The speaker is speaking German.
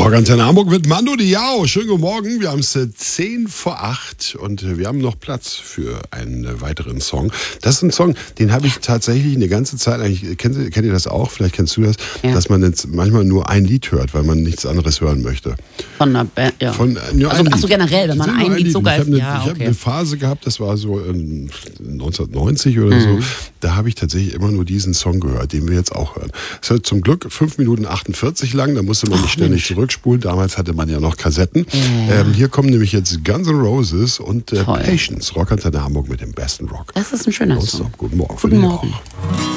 Rockantenne Hamburg mit Mando Diao. Schönen guten Morgen. Wir haben es 10 vor 8 und wir haben noch Platz für einen weiteren Song. Das ist ein Song, den habe ich tatsächlich eine ganze Zeit, eigentlich kennt ihr das auch, vielleicht kennst du das, dass man jetzt manchmal nur ein Lied hört, weil man nichts anderes hören möchte. Von einer Band, ja. Also generell, wenn man ein Lied so geil findet. Ich habe eine Phase gehabt, das war so 1990 oder so, da habe ich tatsächlich immer nur diesen Song gehört, den wir jetzt auch hören. Es ist zum Glück 5 Minuten 48 lang, da musste man nicht ständig zurückspulen. Damals hatte man ja noch Kassetten. Hier kommen nämlich jetzt Guns N' Roses und Patience. Rockantenne Hamburg mit dem besten Rock. Das ist ein schöner Song. Guten Morgen. Guten Morgen.